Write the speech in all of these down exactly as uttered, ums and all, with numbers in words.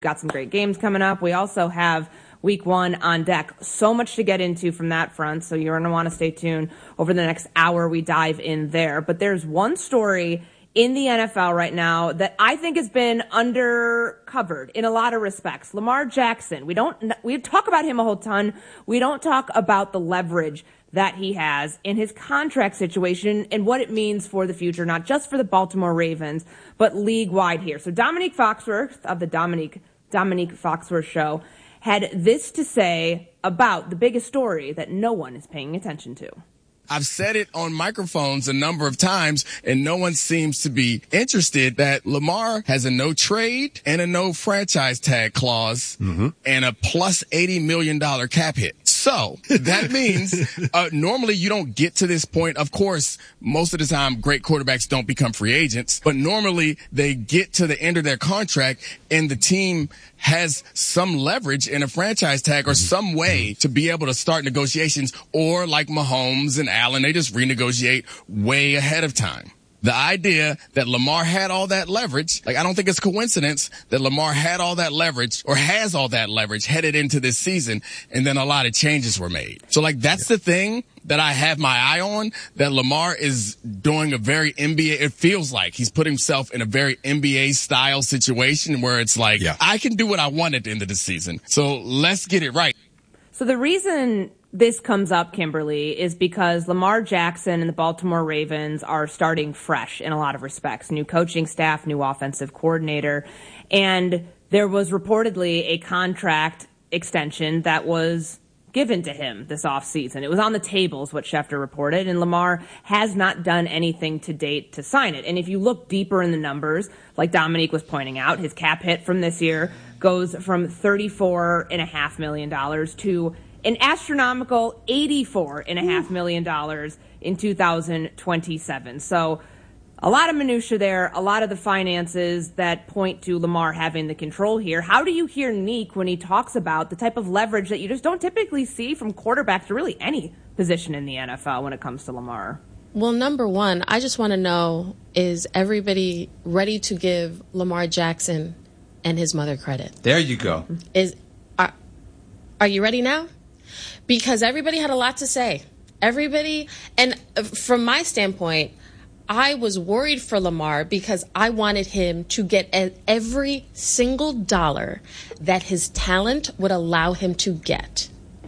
got some great games coming up. We also have week one on deck. So much to get into from that front, so you're going to want to stay tuned. Over the next hour, we dive in there. But there's one story in the N F L right now that I think has been undercovered in a lot of respects. Lamar Jackson. We don't we talk about him a whole ton. We don't talk about the leverage that he has in his contract situation and what it means for the future, not just for the Baltimore Ravens, but league-wide here. So Dominique Foxworth of the Dominique Dominique Foxworth Show had this to say about the biggest story that no one is paying attention to. I've said it on microphones a number of times, and no one seems to be interested that Lamar has a no trade and a no franchise tag clause mm-hmm. and a plus eighty million dollars cap hit. So that means uh, normally you don't get to this point. Of course, most of the time, great quarterbacks don't become free agents, but normally they get to the end of their contract and the team has some leverage in a franchise tag or some way to be able to start negotiations, or like Mahomes and Allen, they just renegotiate way ahead of time. The idea that Lamar had all that leverage, like I don't think it's coincidence that Lamar had all that leverage or has all that leverage headed into this season, and then a lot of changes were made. So like that's yeah. the thing that I have my eye on, that Lamar is doing a very N B A, it feels like he's put himself in a very N B A style situation where it's like, yeah. I can do what I want at the end of the season. So let's get it right. So the reason this comes up, Kimberly, is because Lamar Jackson and the Baltimore Ravens are starting fresh in a lot of respects. New coaching staff, new offensive coordinator. And there was reportedly a contract extension that was given to him this offseason. It was on the table, is what Schefter reported, and Lamar has not done anything to date to sign it. And if you look deeper in the numbers, like Dominique was pointing out, his cap hit from this year goes from thirty-four point five million dollars to an astronomical eighty-four point five million dollars in two thousand twenty-seven. So a lot of minutia there, a lot of the finances that point to Lamar having the control here. How do you hear Neek when he talks about the type of leverage that you just don't typically see from quarterbacks or really any position in the N F L when it comes to Lamar? Well, number one, I just want to know, is everybody ready to give Lamar Jackson and his mother credit? There you go. Is are, are you ready now? Because everybody had a lot to say. Everybody, and from my standpoint, I was worried for Lamar because I wanted him to get every single dollar that his talent would allow him to get.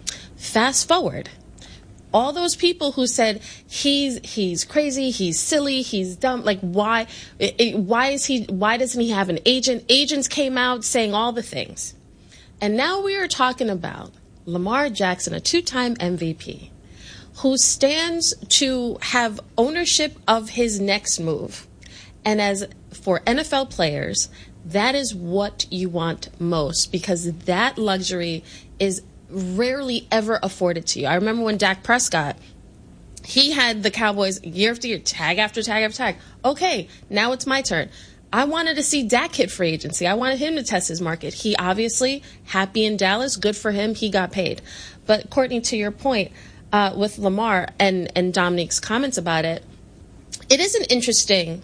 Fast forward. All those people who said he's he's crazy, he's silly, he's dumb, like why it, why is he why doesn't he have an agent? Agents came out saying all the things. And now we are talking about Lamar Jackson, a two-time M V P, who stands to have ownership of his next move. And as for N F L players, that is what you want most, because that luxury is rarely ever afforded to you. I remember when Dak Prescott, he had the Cowboys year after year, tag after tag after tag. Okay, now it's my turn. I wanted to see Dak hit free agency. I wanted him to test his market. He obviously, happy in Dallas, good for him, he got paid. But Courtney, to your point, uh, with Lamar and, and Dominique's comments about it, it is an interesting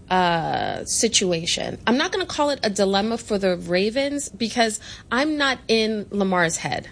uh, situation. I'm not going to call it a dilemma for the Ravens because I'm not in Lamar's head.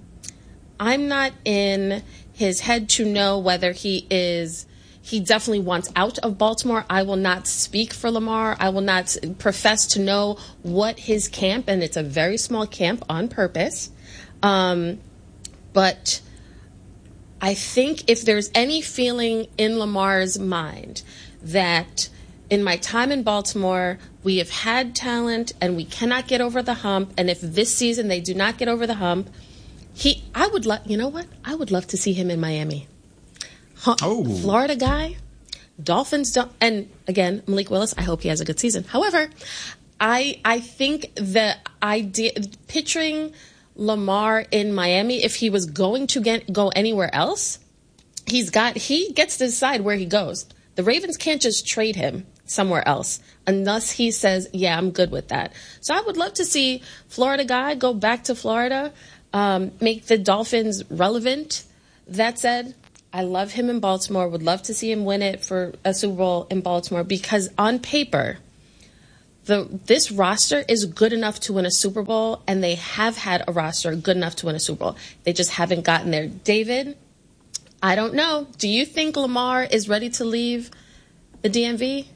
I'm not in his head to know whether he is... He definitely wants out of Baltimore. I will not speak for Lamar. I will not profess to know what his camp, and it's a very small camp on purpose. Um, but I think if there's any feeling in Lamar's mind that in my time in Baltimore, we have had talent and we cannot get over the hump, and if this season they do not get over the hump, he, I would love, you know what? I would love to see him in Miami. Oh. Florida guy, Dolphins don't, and again, Malik Willis, I hope he has a good season. However, I I think the idea, picturing Lamar in Miami, if he was going to get go anywhere else, he's got, he gets to decide where he goes. The Ravens can't just trade him somewhere else unless he says, yeah, I'm good with that. So I would love to see Florida guy go back to Florida, um, make the Dolphins relevant. That said, I love him in Baltimore, would love to see him win it for a Super Bowl in Baltimore, because on paper, the this roster is good enough to win a Super Bowl, and they have had a roster good enough to win a Super Bowl. They just haven't gotten there. David, I don't know. Do you think Lamar is ready to leave the D M V?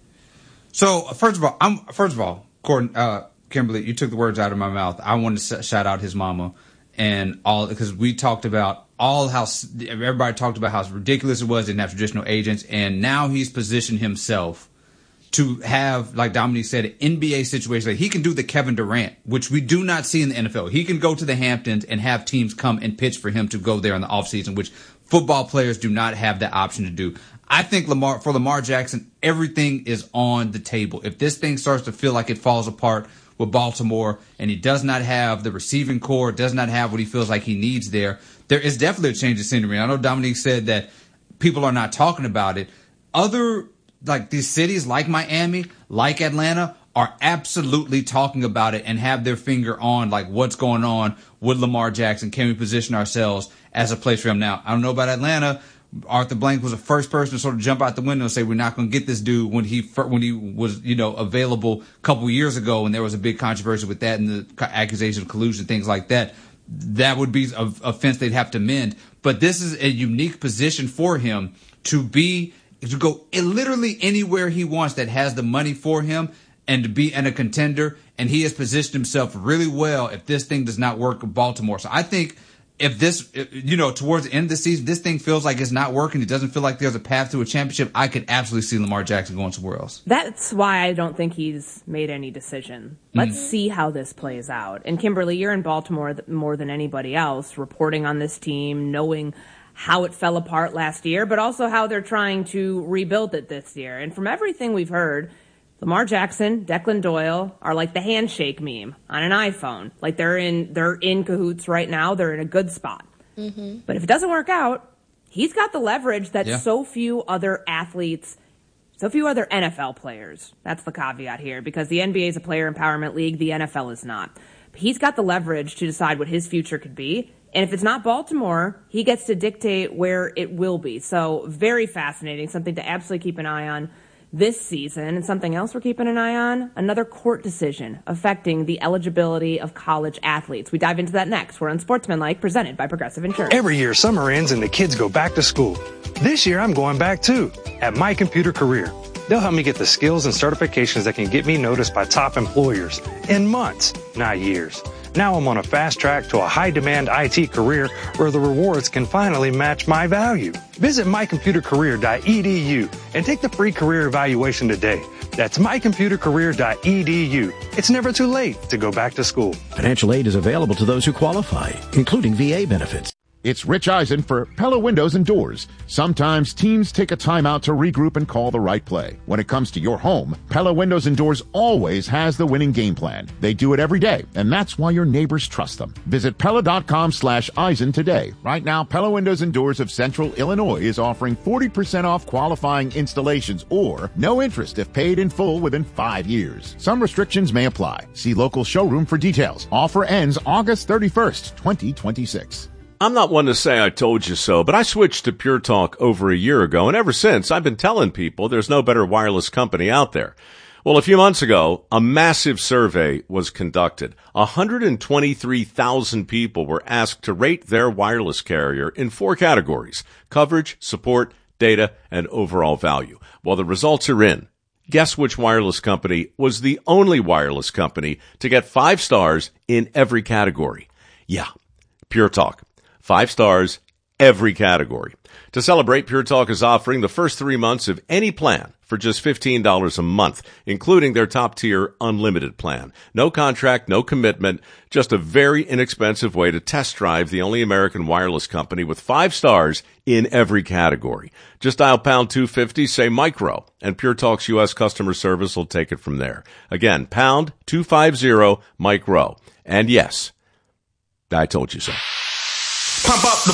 So first of all, I'm first of all, Gordon, uh, Kimberly, you took the words out of my mouth. I wanted to shout out his mama and all, because we talked about all how everybody talked about how ridiculous it was, didn't have traditional agents, and now he's positioned himself to have, like Dominique said, an N B A situation. Like he can do the Kevin Durant, which we do not see in the N F L. He can go to the Hamptons and have teams come and pitch for him to go there in the offseason, which football players do not have that option to do. I think Lamar for Lamar Jackson, everything is on the table. If this thing starts to feel like it falls apart with Baltimore and he does not have the receiving core, does not have what he feels like he needs there, there is definitely a change of scenery. I know Dominique said that people are not talking about it. Other, like these cities like Miami, like Atlanta, are absolutely talking about it and have their finger on like what's going on with Lamar Jackson. Can we position ourselves as a place for him? Now, I don't know about Atlanta. Arthur Blank was the first person to sort of jump out the window and say we're not going to get this dude when he when he was, you know, available a couple years ago, and there was a big controversy with that and the accusation of collusion, things like that. That would be a offense they'd have to mend. But this is a unique position for him to be to go literally anywhere he wants that has the money for him and to be in a contender. And he has positioned himself really well if this thing does not work with Baltimore. So I think if this, you know, towards the end of the season, this thing feels like it's not working, it doesn't feel like there's a path to a championship, I could absolutely see Lamar Jackson going somewhere else. That's why I don't think he's made any decision. Let's mm. see how this plays out. And Kimberly, you're in Baltimore more than anybody else, reporting on this team, knowing how it fell apart last year, but also how they're trying to rebuild it this year. And from everything we've heard, Lamar Jackson, Declan Doyle are like the handshake meme on an iPhone. Like they're in they're in cahoots right now. They're in a good spot. Mm-hmm. But if it doesn't work out, he's got the leverage that yeah. so few other athletes, so few other N F L players. That's the caveat here, because the N B A is a player empowerment league. The N F L is not. But he's got the leverage to decide what his future could be. And if it's not Baltimore, he gets to dictate where it will be. So very fascinating, something to absolutely keep an eye on this season. And something else we're keeping an eye on, another court decision affecting the eligibility of college athletes. We dive into that next. We're on Sportsmanlike, presented by Progressive Insurance. Every year, summer ends and the kids go back to school. This year, I'm going back too, at My Computer Career. They'll help me get the skills and certifications that can get me noticed by top employers in months, not years. Now I'm on a fast track to a high-demand I T career where the rewards can finally match my value. Visit my computer career dot e d u and take the free career evaluation today. That's my computer career dot e d u. It's never too late to go back to school. Financial aid is available to those who qualify, including V A benefits. It's Rich Eisen for Pella Windows and Doors. Sometimes teams take a timeout to regroup and call the right play. When it comes to your home, Pella Windows and Doors always has the winning game plan. They do it every day, and that's why your neighbors trust them. Visit Pella.com slash Eisen today. Right now, Pella Windows and Doors of Central Illinois is offering forty percent off qualifying installations or no interest if paid in full within five years. Some restrictions may apply. See local showroom for details. Offer ends August thirty-first, twenty twenty-six. I'm not one to say I told you so, but I switched to Pure Talk over a year ago, and ever since, I've been telling people there's no better wireless company out there. Well, a few months ago, a massive survey was conducted. one hundred twenty-three thousand people were asked to rate their wireless carrier in four categories: coverage, support, data, and overall value. Well, the results are in. Guess which wireless company was the only wireless company to get five stars in every category? Yeah, Pure Talk. Five stars, every category. To celebrate, Pure Talk is offering the first three months of any plan for just fifteen dollars a month, including their top-tier unlimited plan. No contract, no commitment, just a very inexpensive way to test drive the only American wireless company with five stars in every category. Just dial pound two fifty, say micro, and Pure Talk's U S customer service will take it from there. Again, pound two fifty, micro. And yes, I told you so. Pump up the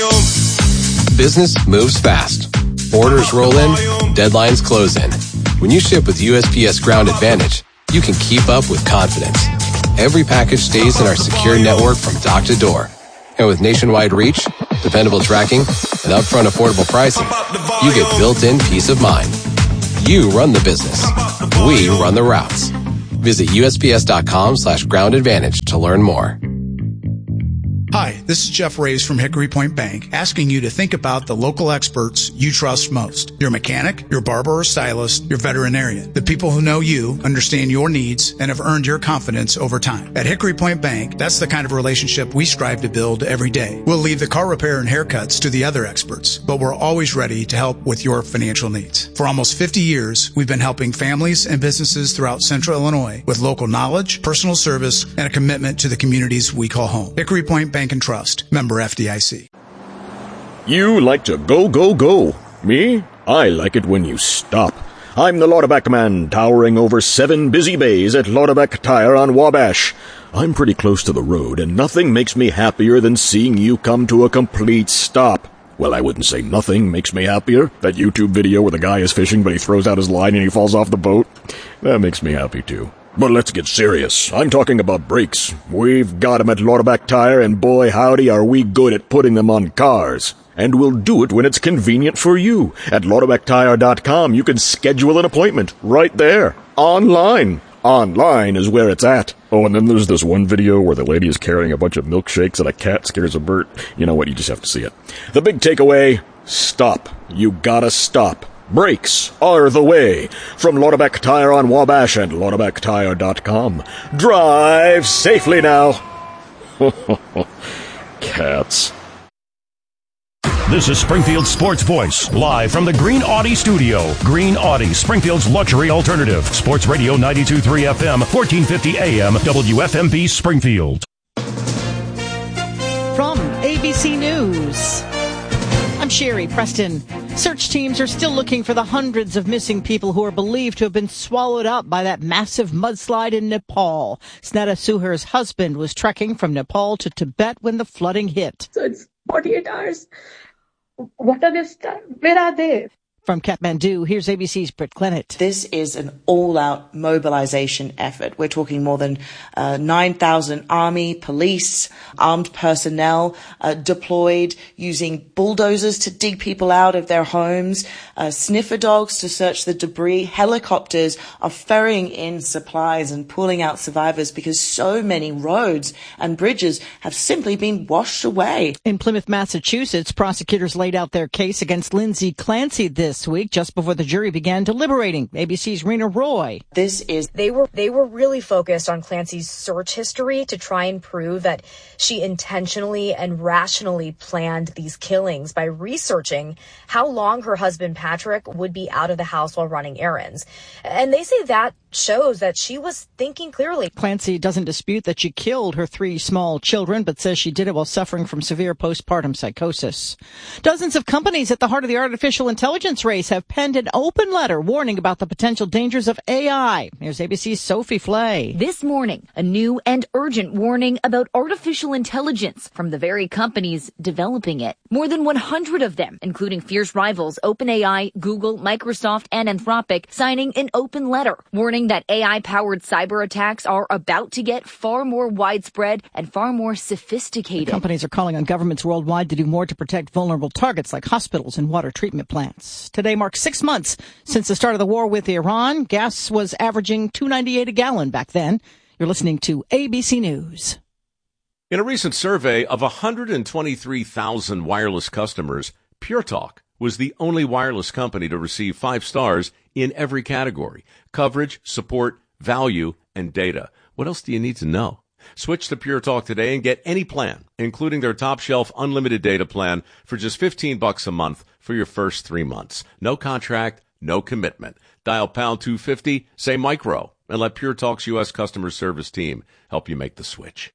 volume. Business moves fast. Orders roll in, deadlines close in. When you ship with U S P S Ground Advantage, you can keep up with confidence. Every package stays in our secure network from dock to door. And with nationwide reach, dependable tracking, and upfront affordable pricing, you get built-in peace of mind. You run the business. We run the routes. Visit U S P S dot com slash ground advantage to learn more. Hi, this is Jeff Reyes from Hickory Point Bank, asking you to think about the local experts you trust most. Your mechanic, your barber or stylist, your veterinarian. The people who know you, understand your needs, and have earned your confidence over time. At Hickory Point Bank, that's the kind of relationship we strive to build every day. We'll leave the car repair and haircuts to the other experts, but we're always ready to help with your financial needs. For almost fifty years, we've been helping families and businesses throughout Central Illinois with local knowledge, personal service, and a commitment to the communities we call home. Hickory Point Bank and Trust, member F D I C. You like to go, go, go. Me? I like it when you stop. I'm the Lauterback man, towering over seven busy bays at Lauterback Tire on Wabash. I'm pretty close to the road, and nothing makes me happier than seeing you come to a complete stop. Well, I wouldn't say nothing makes me happier. That YouTube video where the guy is fishing, but he throws out his line and he falls off the boat. That makes me happy, too. But let's get serious. I'm talking about brakes. We've got 'em at Lauterback Tire, and boy howdy are we good at putting them on cars. And we'll do it when it's convenient for you. At Lauterback Tire dot com, you can schedule an appointment right there, online. Online is where it's at. Oh, and then there's this one video where the lady is carrying a bunch of milkshakes and a cat scares a bird. You know what, you just have to see it. The big takeaway, stop. You gotta stop. Brakes are the way. From Lauterback Tire on Wabash and Lauterback Tire dot com. Drive safely now. Cats. This is Springfield's Sports Voice, live from the Green Audi studio. Green Audi, Springfield's luxury alternative. Sports Radio ninety-two point three F M, fourteen fifty A M, W F M B Springfield. From A B C News, I'm Sherry Preston. Search teams are still looking for the hundreds of missing people who are believed to have been swallowed up by that massive mudslide in Nepal. Snehata Suher's husband was trekking from Nepal to Tibet when the flooding hit. So it's forty-eight hours. What are they? Where are they? From Kathmandu, here's A B C's Britt Clennett. This is an all-out mobilization effort. We're talking more than uh, nine thousand army, police, armed personnel uh, deployed using bulldozers to dig people out of their homes, uh, sniffer dogs to search the debris. Helicopters are ferrying in supplies and pulling out survivors because so many roads and bridges have simply been washed away. In Plymouth, Massachusetts, prosecutors laid out their case against Lindsay Clancy this This week, just before the jury began deliberating. A B C's Rena Roy. This is they were they were really focused on Clancy's search history to try and prove that she intentionally and rationally planned these killings by researching how long her husband Patrick would be out of the house while running errands. And they say that shows that she was thinking clearly. Clancy doesn't dispute that she killed her three small children, but says she did it while suffering from severe postpartum psychosis. Dozens of companies at the heart of the artificial intelligence race have penned an open letter warning about the potential dangers of A I. Here's A B C's Sophie Flay. This morning, a new and urgent warning about artificial intelligence from the very companies developing it. More than one hundred of them, including fierce rivals OpenAI, Google, Microsoft, and Anthropic, signing an open letter warning that A I-powered cyber attacks are about to get far more widespread and far more sophisticated. The companies are calling on governments worldwide to do more to protect vulnerable targets like hospitals and water treatment plants. Today marks six months since the start of the war with Iran. Gas was averaging two ninety-eight a gallon back then. You're listening to A B C News. In a recent survey of one hundred twenty-three thousand wireless customers, Pure Talk was the only wireless company to receive five stars in every category: coverage, support, value, and data. What else do you need to know? Switch to Pure Talk today and get any plan, including their top shelf unlimited data plan, for just fifteen bucks a month for your first three months. No contract, no commitment. Dial pound two fifty, say micro, and let Pure Talk's U S customer service team help you make the switch.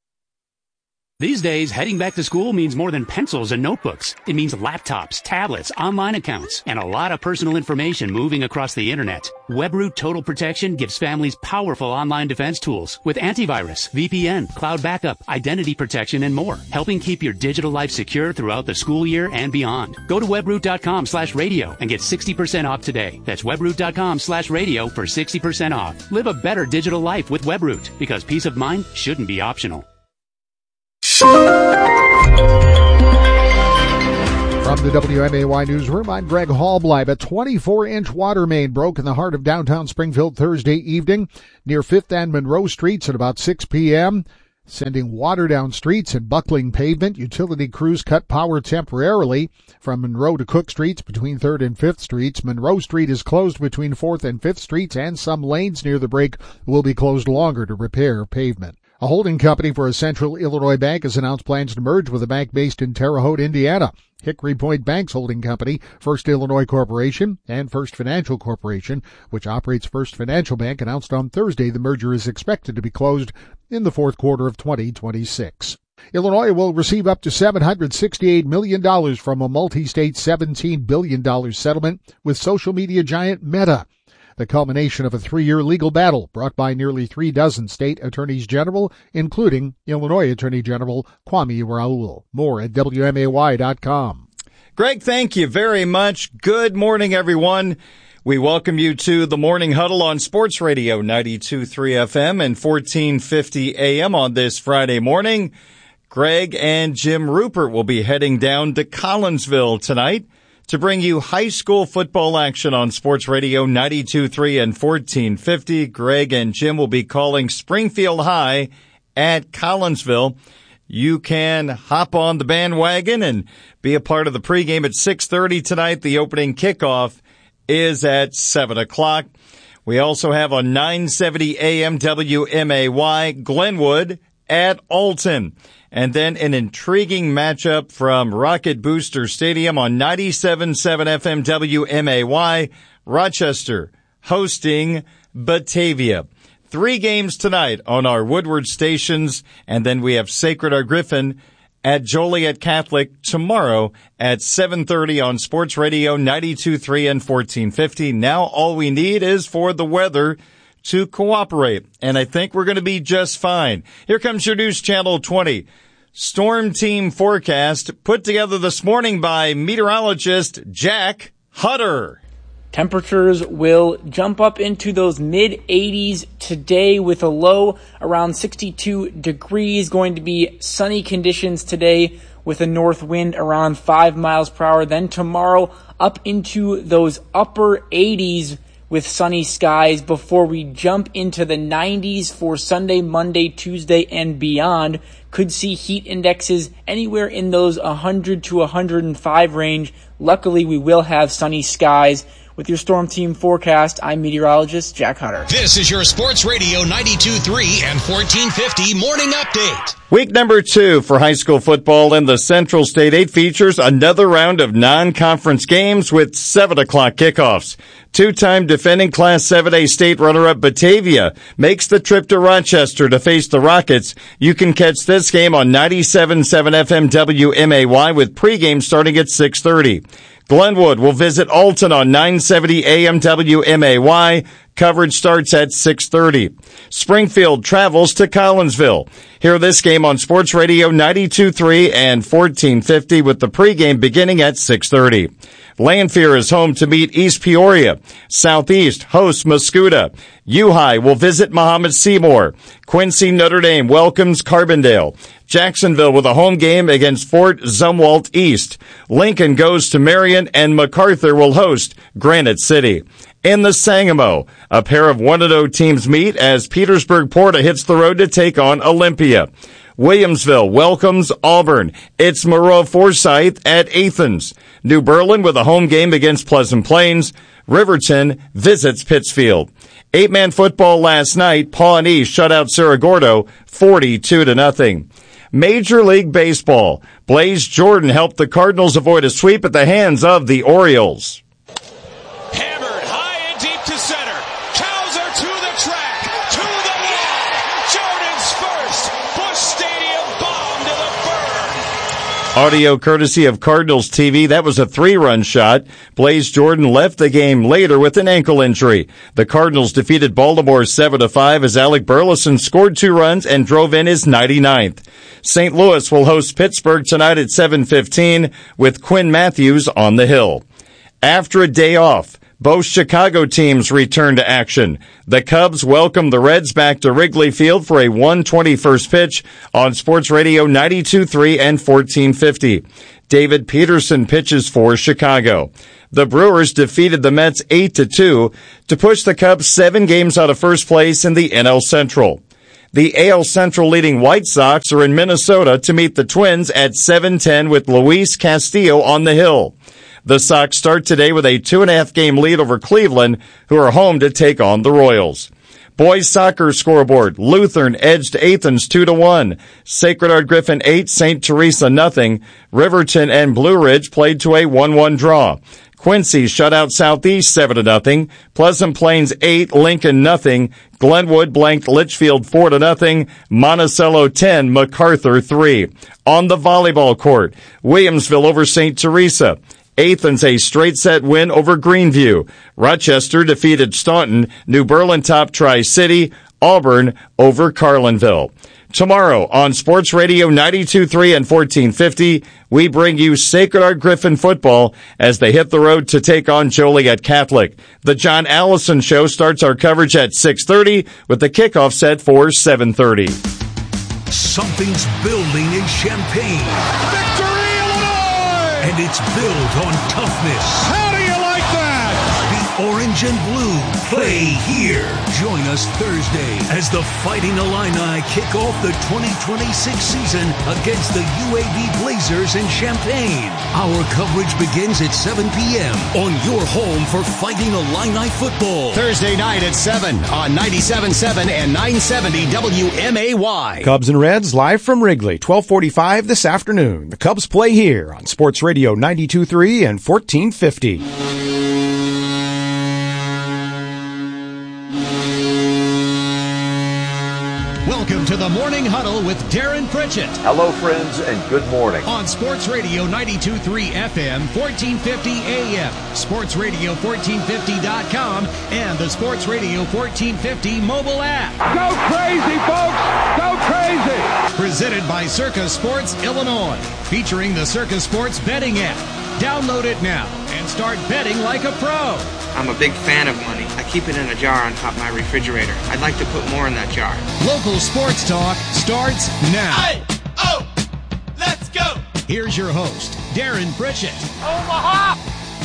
These days, heading back to school means more than pencils and notebooks. It means laptops, tablets, online accounts, and a lot of personal information moving across the internet. WebRoot Total Protection gives families powerful online defense tools with antivirus, V P N, cloud backup, identity protection, and more, helping keep your digital life secure throughout the school year and beyond. Go to webroot.com slash radio and get sixty percent off today. That's webroot.com slash radio for sixty percent off. Live a better digital life with WebRoot, because peace of mind shouldn't be optional. From From the W M A Y Newsroom, I'm Greg Hallbleib. A twenty-four inch water main broke in the heart of downtown Springfield Thursday evening near fifth and Monroe Streets at about six p.m., sending water down streets and buckling pavement. Utility crews cut power temporarily from Monroe to Cook Streets between third and fifth Streets. Monroe Street is closed between fourth and fifth Streets, and some lanes near the break will be closed longer to repair pavement. A holding company for a Central Illinois bank has announced plans to merge with a bank based in Terre Haute, Indiana. Hickory Point Bank's holding company, First Illinois Corporation, and First Financial Corporation, which operates First Financial Bank, announced on Thursday the merger is expected to be closed in the fourth quarter of twenty twenty-six. Illinois will receive up to seven hundred sixty-eight million dollars from a multi-state seventeen billion dollars settlement with social media giant Meta, the culmination of a three-year legal battle brought by nearly three dozen state attorneys general, including Illinois Attorney General Kwame Raoul. More at W M A Y dot com. Greg, thank you very much. Good morning, everyone. We welcome you to the Morning Huddle on Sports Radio ninety-two point three F M and fourteen fifty A M on this Friday morning. Greg and Jim Rupert will be heading down to Collinsville tonight to bring you high school football action on Sports Radio ninety-two point three and fourteen fifty. Greg and Jim will be calling Springfield High at Collinsville. You can hop on the bandwagon and be a part of the pregame at six thirty tonight. The opening kickoff is at seven o'clock. We also have on nine seventy A M W M A Y Glenwood at Alton. And then an intriguing matchup from Rocket Booster Stadium on ninety-seven point seven F M W M A Y, Rochester hosting Batavia. Three games tonight on our Woodward stations, and then we have Sacred Heart Griffin at Joliet Catholic tomorrow at seven thirty on Sports Radio ninety-two point three and fourteen fifty. Now all we need is for the weather to cooperate, and I think we're going to be just fine. Here comes your News Channel twenty Storm Team forecast put together this morning by meteorologist Jack Hutter. Temperatures will jump up into those mid eighties today with a low around sixty-two degrees. Going to be sunny conditions today with a north wind around five miles per hour. Then tomorrow up into those upper eighties with sunny skies before we jump into the nineties for Sunday, Monday, Tuesday, and beyond. Could see heat indexes anywhere in those one hundred to one hundred five range. Luckily, we will have sunny skies. With your Storm Team forecast, I'm meteorologist Jack Hutter. This is your Sports Radio ninety-two point three and fourteen fifty Morning Update. Week number two for high school football in the Central State eight features another round of non-conference games with seven o'clock kickoffs. Two-time defending Class seven A state runner-up Batavia makes the trip to Rochester to face the Rockets. You can catch this game on ninety-seven point seven F M W M A Y with pregame starting at six thirty. Glenwood will visit Alton on nine seventy A M W M A Y. Coverage starts at six thirty. Springfield travels to Collinsville. Hear this game on Sports Radio ninety-two point three and fourteen fifty with the pregame beginning at six thirty. Lanphier is home to meet East Peoria. Southeast hosts Mascoutah. U-High will visit Muhammad Seymour. Quincy Notre Dame welcomes Carbondale. Jacksonville with a home game against Fort Zumwalt East. Lincoln goes to Marion, and MacArthur will host Granite City. In the Sangamo, a pair of one and oh teams meet as Petersburg Porta hits the road to take on Olympia. Williamsville welcomes Auburn. It's Moreau Forsyth at Athens. New Berlin with a home game against Pleasant Plains. Riverton visits Pittsfield. Eight-man football last night. Pawnee shut out Cerro Gordo forty-two to nothing. Major League Baseball. Blaze Jordan helped the Cardinals avoid a sweep at the hands of the Orioles. Hammered high and deep to center. Cows are to the track, to the wall. Jordan's first. Busch Stadium bomb to the burn. Audio courtesy of Cardinals T V. That was a three-run shot. Blaze Jordan left the game later with an ankle injury. The Cardinals defeated Baltimore seven to five as Alec Burleson scored two runs and drove in his ninety-ninth. Saint Louis will host Pittsburgh tonight at seven fifteen with Quinn Matthews on the hill. After a day off, Both Chicago teams return to action. The Cubs welcome the Reds back to Wrigley Field for a one twenty-first pitch on Sports Radio ninety-two point three and fourteen fifty. David Peterson pitches for Chicago. The Brewers defeated the Mets eight to two to push the Cubs seven games out of first place in the N L Central. The A L Central leading White Sox are in Minnesota to meet the Twins at seven ten with Luis Castillo on the hill. The Sox start today with a two and a half game lead over Cleveland, who are home to take on the Royals. Boys soccer scoreboard. Lutheran edged Athens two to one. Sacred Heart Griffin eight, Saint Teresa nothing. Riverton and Blue Ridge played to a one one draw. Quincy shut out Southeast seven to nothing. Pleasant Plains eight, Lincoln nothing. Glenwood blanked Litchfield four to nothing. Monticello ten, MacArthur three. On the volleyball court, Williamsville over Saint Teresa. Athens a straight set win over Greenview. Rochester defeated Staunton. New Berlin top Tri-City. Auburn over Carlinville. Tomorrow on Sports Radio ninety-two point three and fourteen fifty, we bring you Sacred Heart Griffin football as they hit the road to take on Joliet Catholic. The John Allison Show starts our coverage at six thirty with the kickoff set for seven thirty. Something's building in Champaign. Victory, Illinois! And it's built on toughness. How do you like that? The orange and blue play here. Join us Thursday as the Fighting Illini kick off the twenty twenty-six season against the U A B Blazers in Champaign. Our coverage begins at seven p.m. on your home for Fighting Illini football. Thursday night at seven on ninety-seven point seven and nine seventy W M A Y. Cubs and Reds live from Wrigley, twelve forty-five this afternoon. The Cubs play here on Sports Radio ninety-two point three and fourteen fifty. Welcome to the Morning Huddle with Darren Pritchett. Hello, friends, and good morning. On Sports Radio ninety-two point three F M, fourteen fifty A M, sports radio fourteen fifty dot com, and the Sports Radio fourteen fifty mobile app. Go crazy, folks! Go crazy! Presented by Circus Sports Illinois, featuring the Circus Sports betting app. Download it now and start betting like a pro. I'm a big fan of money. I keep it in a jar on top of my refrigerator. I'd like to put more in that jar. Local sports talk starts now. Hey! Oh! Let's go! Here's your host, Darren Pritchett. Omaha!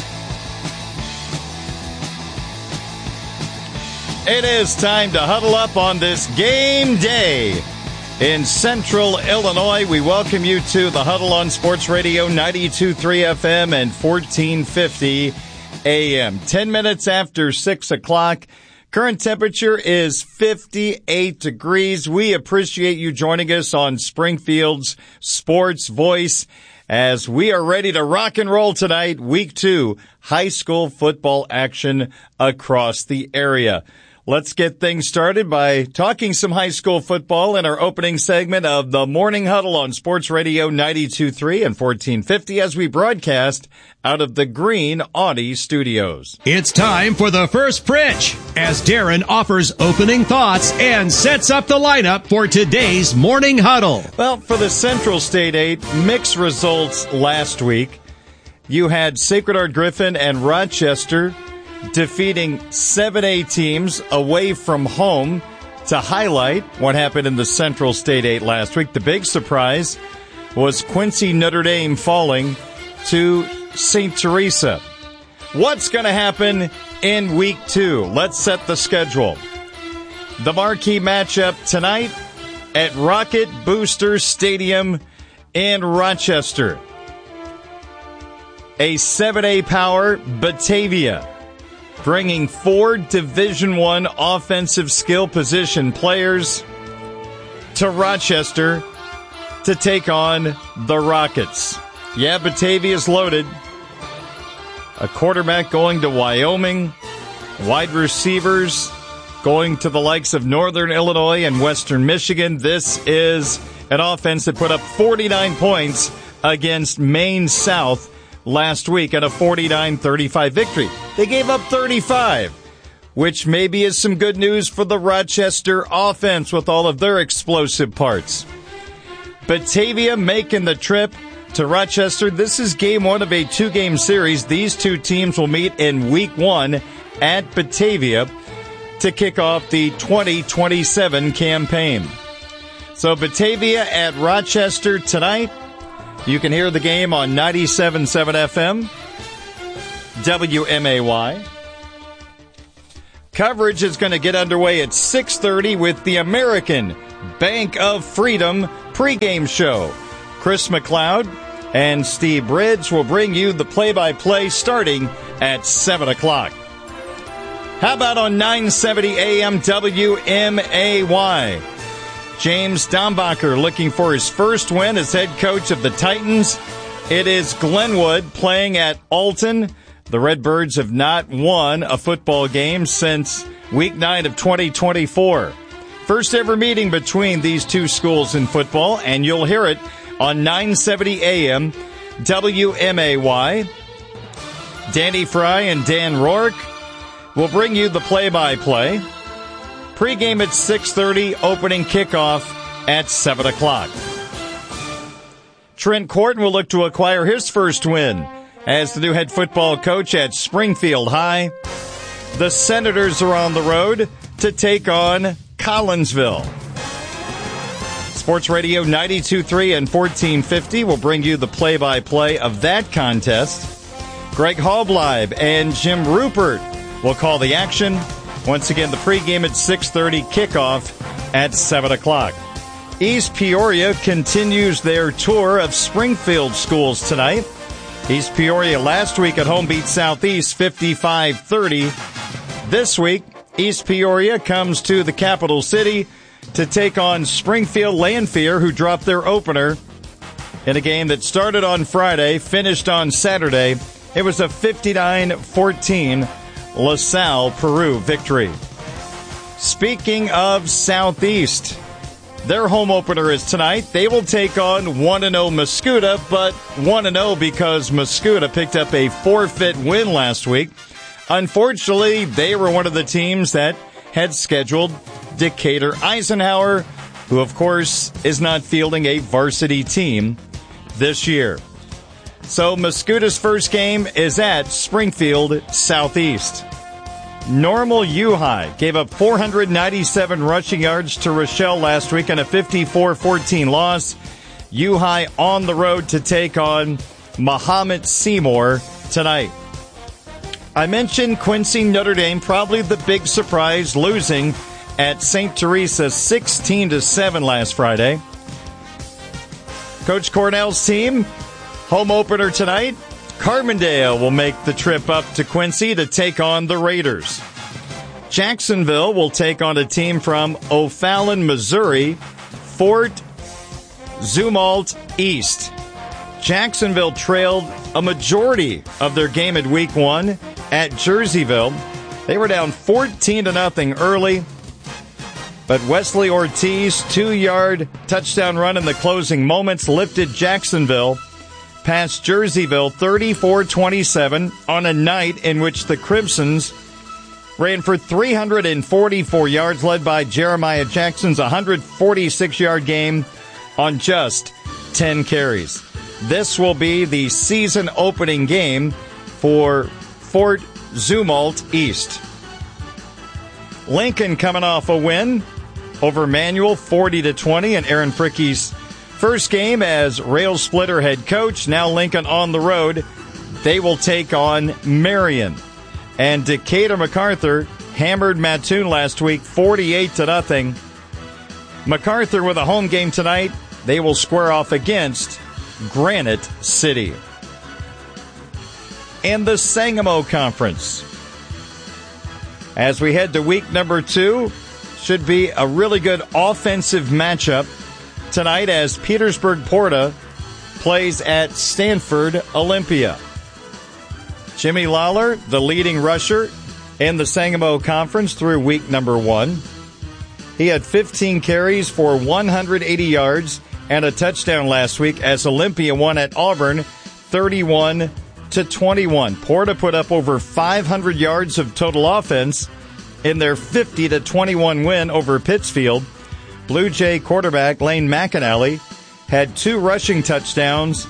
It is time to huddle up on this game day in Central Illinois. We welcome you to the Huddle on Sports Radio ninety-two point three F M and fourteen fifty A M. Ten minutes after six o'clock. Current temperature is fifty-eight degrees. We appreciate you joining us on Springfield's Sports Voice as we are ready to rock and roll tonight. Week two, high school football action across the area. Let's get things started by talking some high school football in our opening segment of the Morning Huddle on Sports Radio ninety-two point three and fourteen fifty as we broadcast out of the Green Audi Studios. It's time for the first pitch as Darren offers opening thoughts and sets up the lineup for today's Morning Huddle. Well, for the Central State eight, mixed results last week. You had Sacred Heart Griffin and Rochester defeating seven A teams away from home. To highlight what happened in the Central State eight last week, the big surprise was Quincy Notre Dame falling to Saint Teresa. What's going to happen in week two? Let's set the schedule. The marquee matchup tonight at Rocket Booster Stadium in Rochester. A seven A power, Batavia, bringing four Division One offensive skill position players to Rochester to take on the Rockets. Yeah, Batavia's loaded. A quarterback going to Wyoming, wide receivers going to the likes of Northern Illinois and Western Michigan. This is an offense that put up forty-nine points against Maine South last week at a forty-nine thirty-five victory. They gave up thirty-five, which maybe is some good news for the Rochester offense with all of their explosive parts. Batavia making the trip to Rochester. This is game one of a two-game series. These two teams will meet in week one at Batavia to kick off the twenty twenty-seven campaign. So Batavia at Rochester tonight. You can hear the game on ninety-seven point seven F M, W M A Y. Coverage is going to get underway at six thirty with the American Bank of Freedom pregame show. Chris McLeod and Steve Bridge will bring you the play-by-play starting at seven o'clock. How about on nine seventy A M W M A Y? James Dombacher looking for his first win as head coach of the Titans. It is Glenwood playing at Alton. The Redbirds have not won a football game since week nine of twenty twenty-four. First ever meeting between these two schools in football, and you'll hear it on nine seventy A M W M A Y. Danny Fry and Dan Rourke will bring you the play-by-play. Pre-game at six thirty, opening kickoff at seven o'clock. Trent Corton will look to acquire his first win as the new head football coach at Springfield High. The Senators are on the road to take on Collinsville. Sports Radio ninety-two point three and fourteen fifty will bring you the play-by-play of that contest. Greg Halbleib and Jim Rupert will call the action. Once again, the pregame at six thirty, kickoff at seven o'clock. East Peoria continues their tour of Springfield schools tonight. East Peoria last week at home beat Southeast fifty-five thirty. This week, East Peoria comes to the capital city to take on Springfield Lanphier, who dropped their opener in a game that started on Friday, finished on Saturday. It was a fifty-nine fourteen LaSalle Peru victory. Speaking of Southeast, their home opener is tonight. They will take on one and oh Mascoutah, but one and oh because Mascoutah picked up a forfeit win last week. Unfortunately, they were one of the teams that had scheduled Decatur Eisenhower, who of course is not fielding a varsity team this year. So Mascoutah's first game is at Springfield Southeast. Normal U-High gave up four hundred ninety-seven rushing yards to Rochelle last week in a fifty-four fourteen loss. U-High on the road to take on Mahomet Seymour tonight. I mentioned Quincy Notre Dame, probably the big surprise, losing at Saint Teresa sixteen to seven last Friday. Coach Cornell's team, home opener tonight. Carbondale will make the trip up to Quincy to take on the Raiders. Jacksonville will take on a team from O'Fallon, Missouri, Fort Zumwalt East. Jacksonville trailed a majority of their game at week one at Jerseyville. They were down fourteen to nothing early, but Wesley Ortiz, two-yard touchdown run in the closing moments, lifted Jacksonville past Jerseyville thirty-four twenty-seven on a night in which the Crimsons ran for three hundred forty-four yards, led by Jeremiah Jackson's one hundred forty-six yard game on just ten carries. This will be the season opening game for Fort Zumwalt East. Lincoln coming off a win over Manual forty to twenty, and Aaron Fricke's first game as Rail Splitter head coach. Now Lincoln on the road. They will take on Marion. And Decatur MacArthur hammered Mattoon last week forty-eight to nothing. MacArthur with a home game tonight. They will square off against Granite City. In the Sangamo Conference, as we head to week number two, should be a really good offensive matchup tonight as Petersburg Porta plays at Stanford Olympia. Jimmy Lawler, the leading rusher in the Sangamo Conference through week number one. He had fifteen carries for one hundred eighty yards and a touchdown last week as Olympia won at Auburn thirty-one to twenty-one. Porta put up over five hundred yards of total offense in their fifty to twenty-one win over Pittsfield. Blue Jay quarterback Lane McAnally had two rushing touchdowns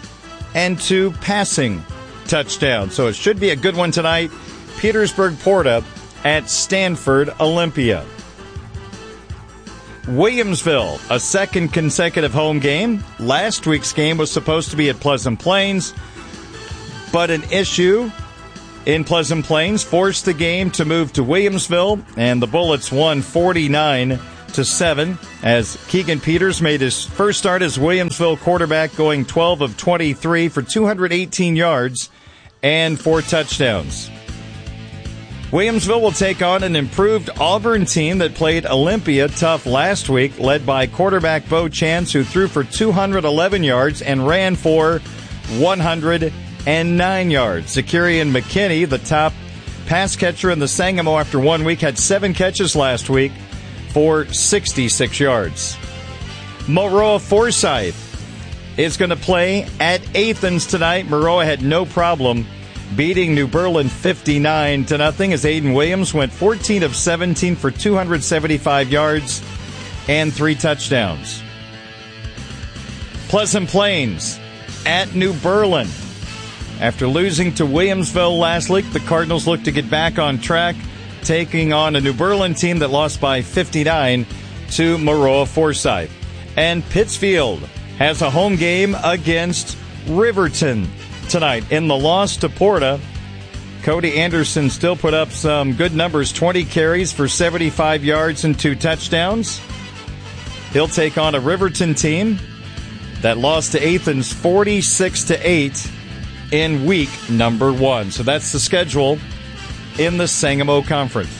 and two passing touchdowns. So it should be a good one tonight. Petersburg Porta at Stanford Olympia. Williamsville, a second consecutive home game. Last week's game was supposed to be at Pleasant Plains, but an issue in Pleasant Plains forced the game to move to Williamsville, and the Bullets won forty-nine to seven as Keegan Peters made his first start as Williamsville quarterback, going twelve of twenty-three for two hundred eighteen yards and four touchdowns. Williamsville will take on an improved Auburn team that played Olympia tough last week, led by quarterback Bo Chance, who threw for two hundred eleven yards and ran for one hundred nine yards. Zakarian McKinney, the top pass catcher in the Sangamo after one week, had seven catches last week for sixty-six yards. Maroa Forsyth is going to play at Athens tonight. Maroa had no problem beating New Berlin fifty-nine to nothing as Aiden Williams went fourteen of seventeen for two hundred seventy-five yards and three touchdowns. Pleasant Plains at New Berlin. After losing to Williamsville last week, the Cardinals look to get back on track, taking on a New Berlin team that lost by fifty-nine to Maroa Forsyth. And Pittsfield has a home game against Riverton tonight. In the loss to Porta, Cody Anderson still put up some good numbers, twenty carries for seventy-five yards and two touchdowns. He'll take on a Riverton team that lost to Athens forty-six to eight in week number one. So that's the schedule in the Sangamo Conference.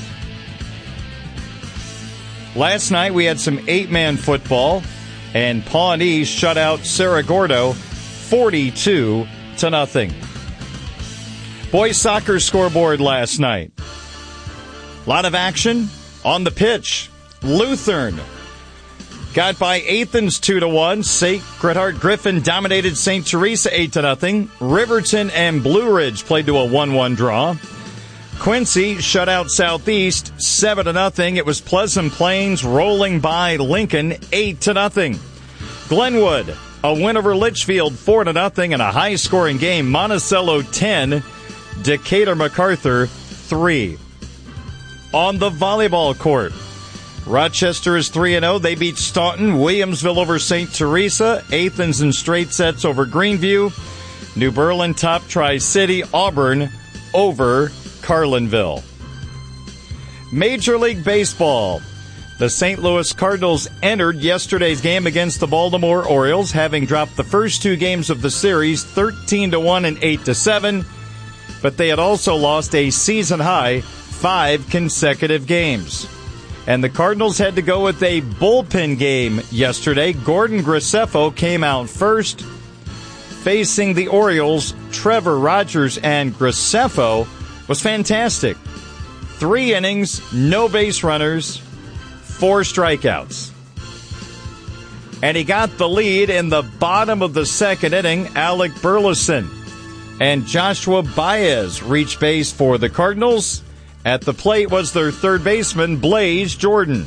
Last night we had some eight-man football, and Pawnee shut out Cerro Gordo forty-two to nothing. Boys soccer scoreboard last night. A lot of action on the pitch. Lutheran got by Athens two to one. Sacred Heart Griffin dominated Saint Teresa eight to nothing. Riverton and Blue Ridge played to a one one draw. Quincy shut out Southeast seven to nothing. It was Pleasant Plains rolling by Lincoln eight to nothing. Glenwood, a win over Litchfield four to nothing in a high-scoring game. Monticello ten, Decatur MacArthur three. On the volleyball court, Rochester is three and oh. They beat Staunton. Williamsville over Saint Teresa. Athens in straight sets over Greenview. New Berlin top Tri-City. Auburn over Carlinville. Major League Baseball. The Saint Louis Cardinals entered yesterday's game against the Baltimore Orioles, having dropped the first two games of the series thirteen to one and eight to seven, but they had also lost a season-high five consecutive games. And the Cardinals had to go with a bullpen game yesterday. Gordon Graceffo came out first, facing the Orioles. Trevor Rogers, and Graceffo was fantastic. Three innings, no base runners, four strikeouts. And he got the lead in the bottom of the second inning. Alec Burleson and Joshua Baez reached base for the Cardinals. At the plate was their third baseman, Blaze Jordan.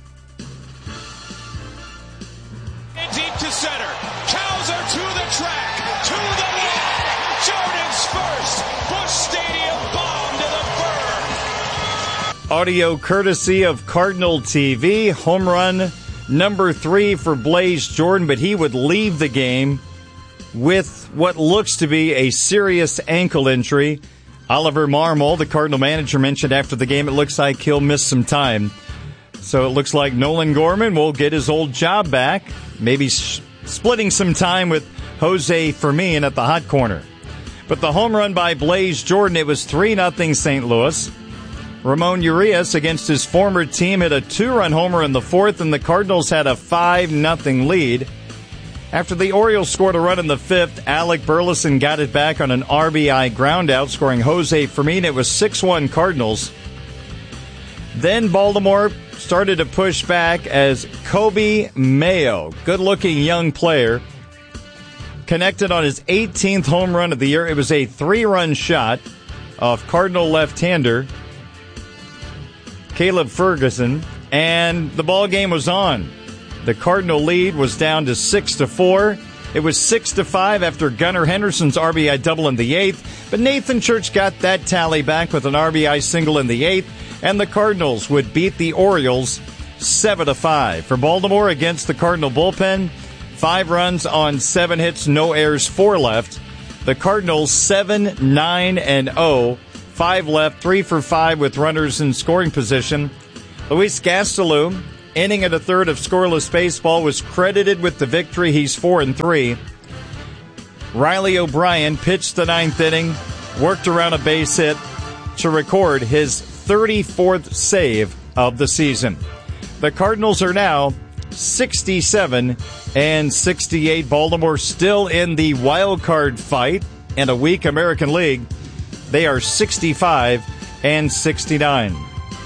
Deep to center. Cows are to the track, to the wall. Jordan's first. Busch Stadium bomb to the bird. Audio courtesy of Cardinal T V. Home run number three for Blaze Jordan, but he would leave the game with what looks to be a serious ankle injury. Oliver Marmol, the Cardinal manager, mentioned after the game it looks like he'll miss some time. So it looks like Nolan Gorman will get his old job back, maybe sh- splitting some time with Jose Fermin at the hot corner. But the home run by Blaze Jordan, it was three nothing Saint Louis. Ramon Urias against his former team hit a two-run homer in the fourth, and the Cardinals had a five nothing lead. After the Orioles scored a run in the fifth, Alec Burleson got it back on an R B I groundout, scoring Jose Fermin. It was six one Cardinals. Then Baltimore started to push back as Kobe Mayo, good-looking young player, connected on his eighteenth home run of the year. It was a three-run shot off Cardinal left-hander Caleb Ferguson, and the ball game was on. The Cardinal lead was down to six to four. It was six to five after Gunnar Henderson's R B I double in the eighth, but Nathan Church got that tally back with an R B I single in the eighth, and the Cardinals would beat the Orioles seven to five. For Baltimore against the Cardinal bullpen, five runs on seven hits, no errors, four left. The Cardinals seven, nine, and oh. Five left, three for five with runners in scoring position. Luis Gastelum, inning and a third of scoreless baseball, was credited with the victory. He's four and three. Riley O'Brien pitched the ninth inning, worked around a base hit to record his thirty-fourth save of the season. The Cardinals are now sixty-seven and sixty-eight. Baltimore still in the wild card fight in a weak American League. They are sixty-five and sixty-nine.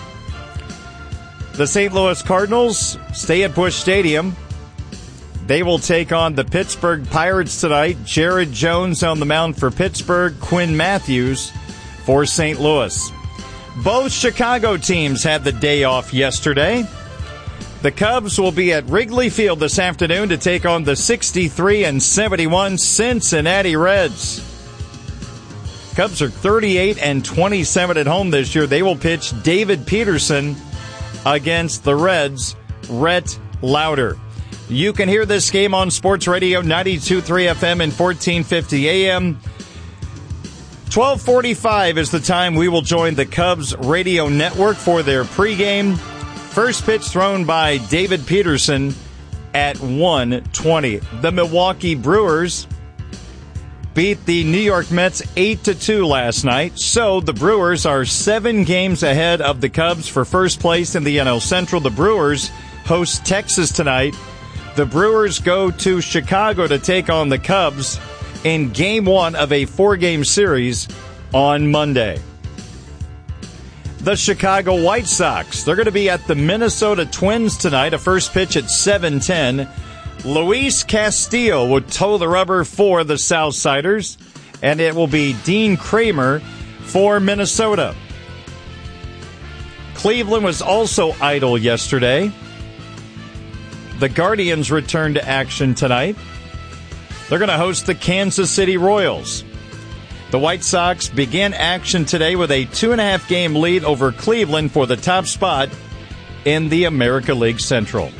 The Saint Louis Cardinals stay at Busch Stadium. They will take on the Pittsburgh Pirates tonight. Jared Jones on the mound for Pittsburgh, Quinn Matthews for Saint Louis. Both Chicago teams had the day off yesterday. The Cubs will be at Wrigley Field this afternoon to take on the sixty-three and seventy-one Cincinnati Reds. Cubs are thirty-eight and twenty-seven at home this year. They will pitch David Peterson against the Reds, Rhett Lauder. You can hear this game on Sports Radio ninety-two point three F M and fourteen fifty A M. twelve forty-five is the time we will join the Cubs radio network for their pregame. First pitch thrown by David Peterson at one twenty. The Milwaukee Brewers beat the New York Mets eight to two last night, so the Brewers are seven games ahead of the Cubs for first place in the N L Central. The Brewers host Texas tonight. The Brewers go to Chicago to take on the Cubs in game one of a four-game series on Monday. The Chicago White Sox, they're going to be at the Minnesota Twins tonight, a first pitch at seven ten. Luis Castillo will toe the rubber for the Southsiders, and it will be Dean Kramer for Minnesota. Cleveland was also idle yesterday. The Guardians return to action tonight. They're going to host the Kansas City Royals. The White Sox begin action today with a two-and-a-half game lead over Cleveland for the top spot in the American League Central.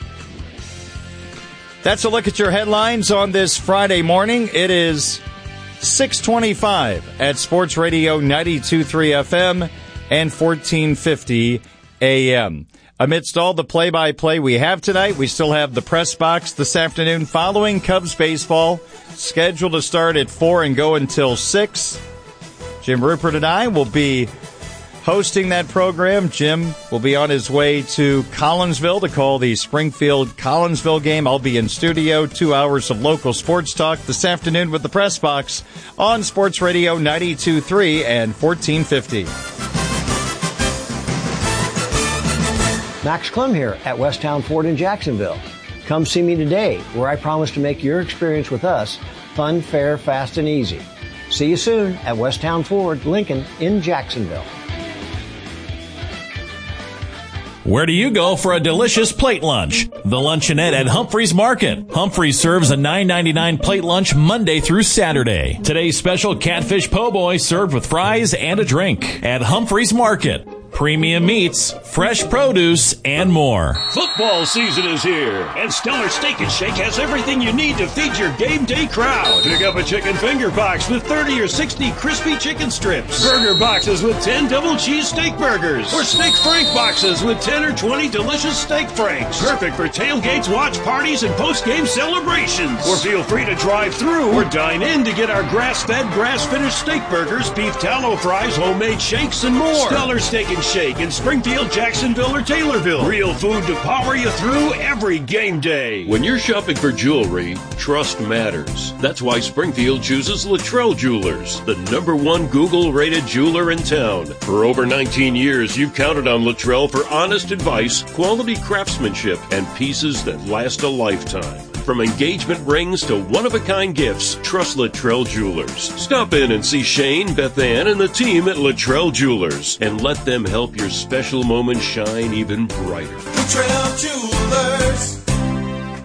That's a look at your headlines on this Friday morning. It is six twenty-five at Sports Radio ninety-two point three F M and fourteen fifty A M. Amidst all the play-by-play we have tonight, we still have the press box this afternoon following Cubs baseball, scheduled to start at four and go until six. Jim Rupert and I will be hosting that program. Jim will be on his way to Collinsville to call the Springfield-Collinsville game. I'll be in studio, two hours of local sports talk this afternoon with the press box on Sports Radio ninety-two point three and fourteen fifty. Max Clem here at Westtown Ford in Jacksonville. Come see me today, where I promise to make your experience with us fun, fair, fast, and easy. See you soon at Westtown Ford, Lincoln in Jacksonville. Where do you go for a delicious plate lunch? The Luncheonette at Humphreys Market. Humphreys serves a nine ninety-nine plate lunch Monday through Saturday. Today's special catfish po' boy served with fries and a drink at Humphreys Market. Premium meats, fresh produce, and more. Football season is here, and Stellar Steak and Shake has everything you need to feed your game day crowd. Pick up a chicken finger box with thirty or sixty crispy chicken strips, burger boxes with ten double cheese steak burgers, or steak frank boxes with ten or twenty delicious steak franks. Perfect for tailgates, watch parties, and post-game celebrations. Or feel free to drive through or dine in to get our grass-fed, grass-finished steak burgers, beef tallow fries, homemade shakes, and more. Stellar Steak and Shake in Springfield, Jacksonville, or Taylorville. Real food to power you through every game day. When you're shopping for jewelry, trust matters. That's why Springfield chooses Luttrell Jewelers, the number one Google-rated jeweler in town. For over nineteen years, you've counted on Luttrell for honest advice, quality craftsmanship, and pieces that last a lifetime. From engagement rings to one-of-a-kind gifts, trust Luttrell Jewelers. Stop in and see Shane, Beth Ann, and the team at Luttrell Jewelers, and let them help your special moment shine even brighter. Luttrell Jewelers.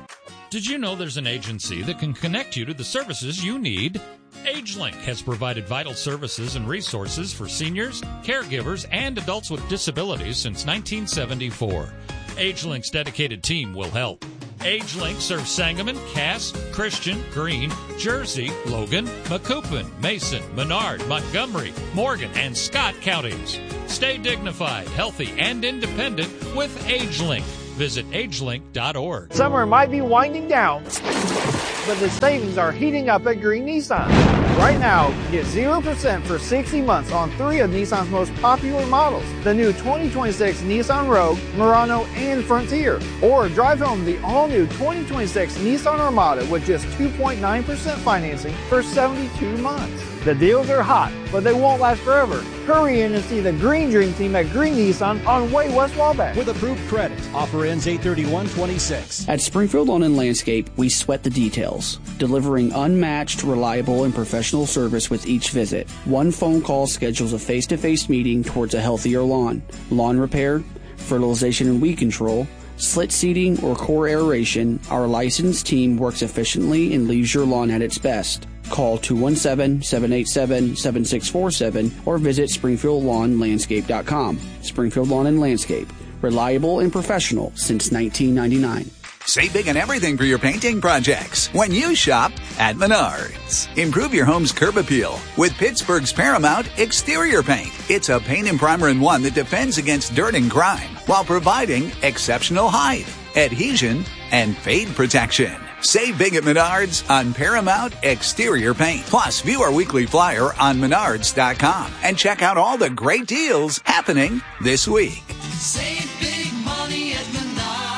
Did you know there's an agency that can connect you to the services you need? AgeLink has provided vital services and resources for seniors, caregivers, and adults with disabilities since nineteen seventy-four. AgeLink's dedicated team will help. AgeLink serves Sangamon, Cass, Christian, Greene, Jersey, Logan, Macoupin, Mason, Menard, Montgomery, Morgan, and Scott counties. Stay dignified, healthy, and independent with AgeLink. Visit agelink dot org. Summer might be winding down, but the savings are heating up at Green Nissan. Right now, get zero percent for sixty months on three of Nissan's most popular models. The new twenty twenty-six Nissan Rogue, Murano, and Frontier. Or drive home the all-new twenty twenty-six Nissan Armada with just two point nine percent financing for seventy-two months. The deals are hot, but they won't last forever. Hurry in and see the Green Dream Team at Green Nissan on Way West Wabash. With approved credit. Offer ends eight thirty-one twenty-six. At Springfield Lawn and Landscape, we sweat the details, delivering unmatched, reliable, and professional service with each visit. One phone call schedules a face-to-face meeting towards a healthier lawn. Lawn repair, fertilization and weed control, slit seeding, or core aeration, our licensed team works efficiently and leaves your lawn at its best. Call two one seven, seven eight seven, seven six four seven or visit springfield lawn landscape dot com. Springfield Lawn and Landscape. Reliable and professional since nineteen ninety-nine. Save big on everything for your painting projects when you shop at Menards. Improve your home's curb appeal with Pittsburgh's Paramount Exterior Paint. It's a paint and primer in one that defends against dirt and grime while providing exceptional height, adhesion, and fade protection. Save big at Menards on Paramount Exterior Paint. Plus, view our weekly flyer on menards dot com and check out all the great deals happening this week. Save big money at Menards.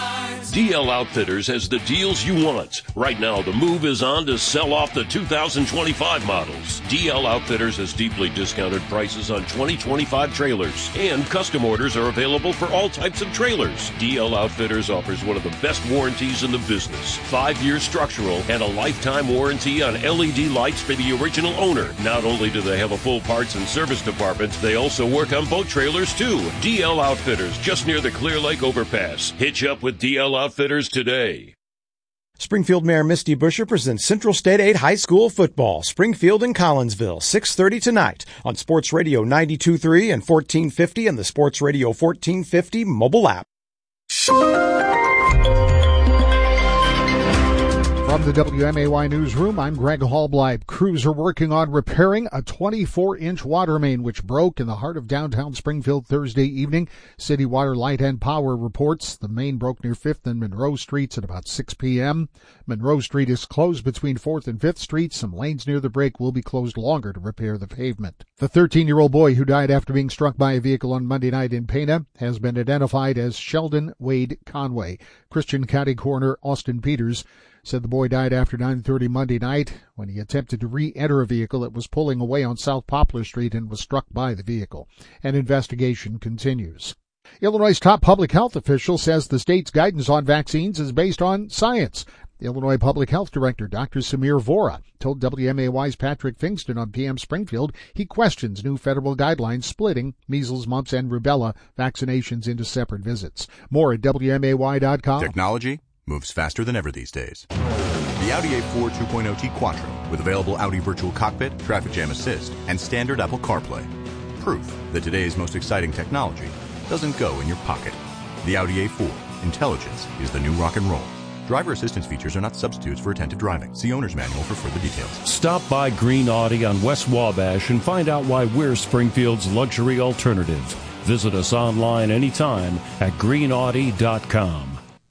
D L Outfitters has the deals you want. Right now, the move is on to sell off the two thousand twenty-five models. D L Outfitters has deeply discounted prices on twenty twenty-five trailers, and custom orders are available for all types of trailers. D L Outfitters offers one of the best warranties in the business. Five-year structural and a lifetime warranty on L E D lights for the original owner. Not only do they have a full parts and service department, they also work on boat trailers too. D L Outfitters, just near the Clear Lake overpass. Hitch up with D L Outfitters today. Springfield Mayor Misty Buscher presents Central State eight High School football. Springfield and Collinsville, six thirty tonight on Sports Radio ninety-two point three and fourteen fifty and the Sports Radio fourteen fifty mobile app. From the W M A Y newsroom, I'm Greg Hallbleib. Crews are working on repairing a twenty-four inch water main which broke in the heart of downtown Springfield Thursday evening. City Water, Light and Power reports the main broke near fifth and Monroe Streets at about six p.m. Monroe Street is closed between fourth and fifth Streets. Some lanes near the break will be closed longer to repair the pavement. The thirteen-year-old boy who died after being struck by a vehicle on Monday night in Pana has been identified as Sheldon Wade Conway. Christian County Coroner Austin Peters said the boy died after nine thirty Monday night when he attempted to re-enter a vehicle that was pulling away on South Poplar Street and was struck by the vehicle. An investigation continues. Illinois' top public health official says the state's guidance on vaccines is based on science. The Illinois Public Health Director, Doctor Samir Vora, told W M A Y's Patrick Fingston on P M Springfield he questions new federal guidelines splitting measles, mumps, and rubella vaccinations into separate visits. More at W M A Y dot com. Technology moves faster than ever these days. The Audi A four two point oh T Quattro with available Audi Virtual Cockpit, Traffic Jam Assist, and standard Apple CarPlay. Proof that today's most exciting technology doesn't go in your pocket. The Audi A four. Intelligence is the new rock and roll. Driver assistance features are not substitutes for attentive driving. See owner's manual for further details. Stop by Green Audi on West Wabash and find out why we're Springfield's luxury alternative. Visit us online anytime at green audi dot com.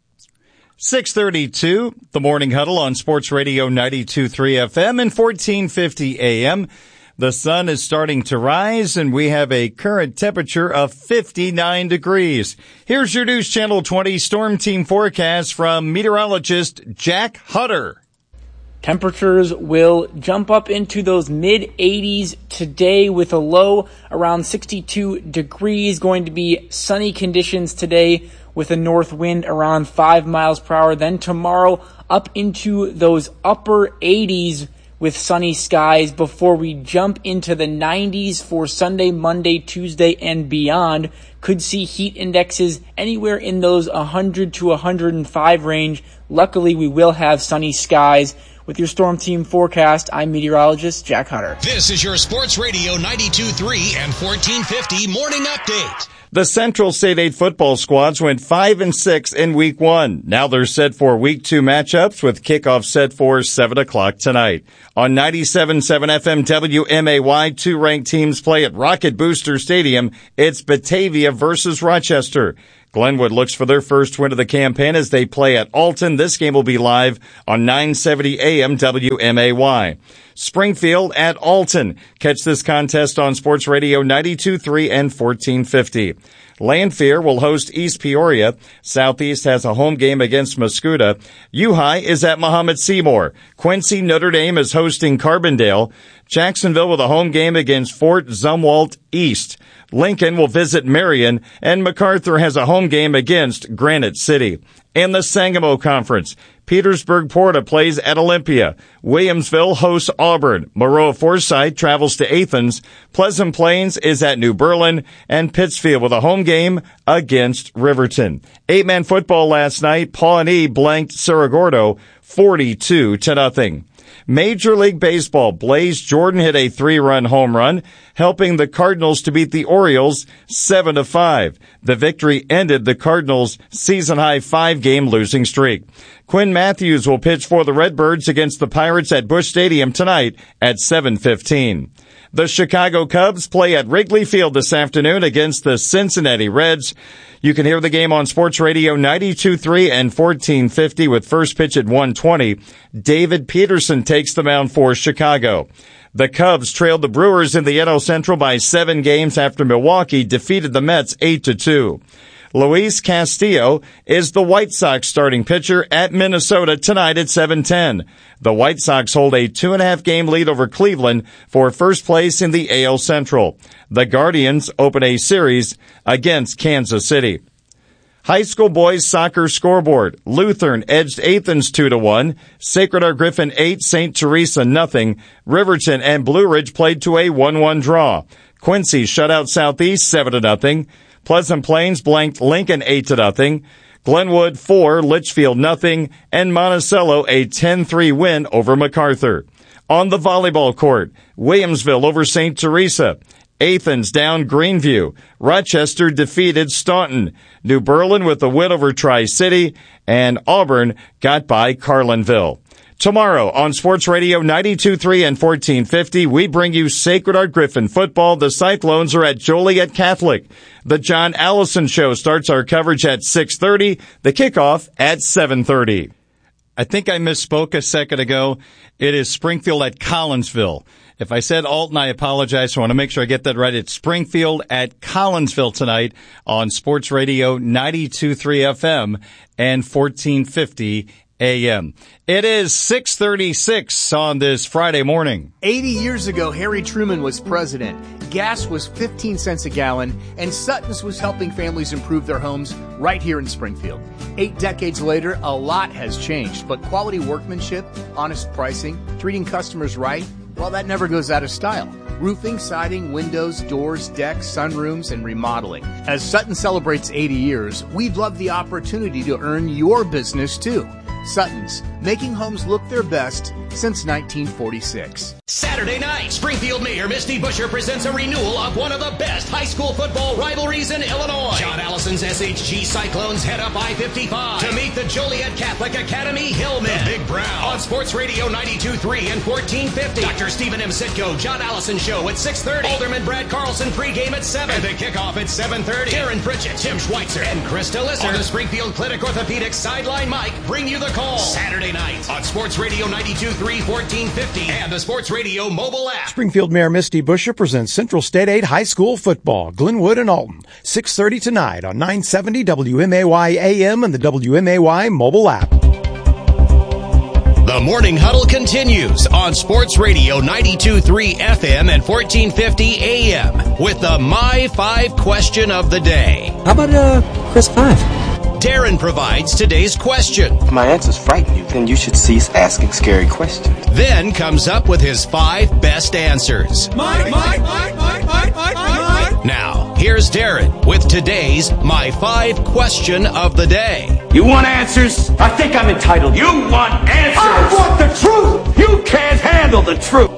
six thirty-two, the Morning Huddle on Sports Radio ninety-two point three F M and fourteen fifty A M. The sun is starting to rise, and we have a current temperature of fifty-nine degrees. Here's your News Channel twenty Storm Team forecast from meteorologist Jack Hutter. Temperatures will jump up into those mid eighties today with a low around sixty-two degrees. Going to be sunny conditions today with a north wind around five miles per hour. Then tomorrow up into those upper eighties with sunny skies before we jump into the nineties for Sunday, Monday, Tuesday, and beyond. Could see heat indexes anywhere in those one hundred to one hundred five range. Luckily, we will have sunny skies. With your Storm Team forecast, I'm meteorologist Jack Hutter. This is your Sports Radio ninety-two point three and fourteen fifty Morning Update. The Central State eight football squads went five and six in week one. Now they're set for week two matchups with kickoff set for seven o'clock tonight. On ninety-seven point seven F M W M A Y, two ranked teams play at Rocket Booster Stadium. It's Batavia versus Rochester. Glenwood looks for their first win of the campaign as they play at Alton. This game will be live on nine seventy A M W M A Y. Springfield at Alton. Catch this contest on Sports Radio ninety-two point three and fourteen fifty. Lanphier will host East Peoria. Southeast has a home game against Mascoutah. U-High is at Muhammad Seymour. Quincy Notre Dame is hosting Carbondale. Jacksonville with a home game against Fort Zumwalt East. Lincoln will visit Marion, and MacArthur has a home game against Granite City. In the Sangamo Conference, Petersburg Porta plays at Olympia. Williamsville hosts Auburn. Moreau Forsyth travels to Athens. Pleasant Plains is at New Berlin, and Pittsfield with a home game against Riverton. Eight-man football last night. Pawnee blanked Cerro Gordo forty-two to nothing. Major League Baseball, Blaze Jordan hit a three-run home run, helping the Cardinals to beat the Orioles seven to five. The victory ended the Cardinals' season-high five-game losing streak. Quinn Matthews will pitch for the Redbirds against the Pirates at Busch Stadium tonight at seven fifteen. The Chicago Cubs play at Wrigley Field this afternoon against the Cincinnati Reds. You can hear the game on Sports Radio ninety-two point three and fourteen fifty with first pitch at one twenty. David Peterson takes the mound for Chicago. The Cubs trailed the Brewers in the N L Central by seven games after Milwaukee defeated the Mets eight to two. Luis Castillo is the White Sox starting pitcher at Minnesota tonight at seven ten. The White Sox hold a two and a half game lead over Cleveland for first place in the A L Central. The Guardians open a series against Kansas City. High school boys soccer scoreboard. Lutheran edged Athens two to one. Sacred Heart Griffin eight, Saint Teresa nothing. Riverton and Blue Ridge played to a one one draw. Quincy shut out Southeast seven to nothing. Pleasant Plains blanked Lincoln eight to nothing. Glenwood four, Litchfield nothing, and Monticello a ten three win over MacArthur. On the volleyball court, Williamsville over Saint Teresa. Athens down Greenview. Rochester defeated Staunton. New Berlin with a win over Tri-City, and Auburn got by Carlinville. Tomorrow on Sports Radio ninety-two point three and fourteen fifty, we bring you Sacred Heart Griffin football. The Cyclones are at Joliet Catholic. The John Allison Show starts our coverage at six thirty. The kickoff at seven thirty. I think I misspoke a second ago. It is Springfield at Collinsville. If I said Alton, I apologize. I want to make sure I get that right. It's Springfield at Collinsville tonight on Sports Radio ninety-two point three F M and fourteen fifty A M. It is six thirty-six on this Friday morning. eighty years ago, Harry Truman was president. Gas was fifteen cents a gallon, and Sutton's was helping families improve their homes right here in Springfield. Eight decades later, a lot has changed, but quality workmanship, honest pricing, treating customers right, well, that never goes out of style. Roofing, siding, windows, doors, decks, sunrooms, and remodeling. As Sutton celebrates eighty years, we'd love the opportunity to earn your business too. Sutton's, making homes look their best since nineteen forty-six. Saturday night, Springfield Mayor Misty Buscher presents a renewal of one of the best high school football rivalries in Illinois. John Allison's S H G Cyclones head up I fifty-five to meet the Joliet Catholic Academy Hillmen. The Big Brown on Sports Radio ninety-two point three and fourteen fifty. Doctor Stephen M. Sitko, John Allison Show at six thirty. Alderman Brad Carlson pregame at seven. And the kickoff at seven thirty. Darren Pritchett, Tim Schweitzer, and Krista Lisser on the Springfield Clinic Orthopedics sideline mic bring you the call. Saturday night on Sports Radio ninety-two point three, fourteen fifty, and the Sports Radio mobile app. Springfield Mayor Misty Buscher presents Central State eight High School Football, Glenwood and Alton, six thirty tonight on nine seventy W M A Y A M and the W M A Y mobile app. The Morning Huddle continues on Sports Radio ninety-two point three F M and fourteen fifty A M with the My Five question of the day. How about uh, Chris Five? Darren provides today's question. If my answers frighten you, then you should see cease asking scary questions. Then comes up with his five best answers. Mike, Mike, Mike, Mike, Mike, Mike, Mike. Now, here's Darren with today's My Five Question of the Day. You want answers? I think I'm entitled. You want answers? I want the truth! You can't handle the truth!